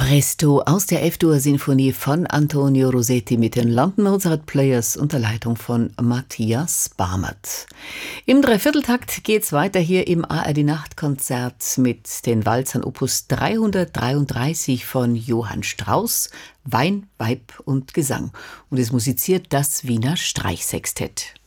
Presto aus der F-Dur-Sinfonie von Antonio Rossetti mit den London Mozart Players unter Leitung von Matthias Barmert. Im Dreivierteltakt geht's weiter hier im ARD-Nachtkonzert mit den Walzern Opus 333 von Johann Strauss, Wein, Weib und Gesang. Und es musiziert das Wiener Streichsextett.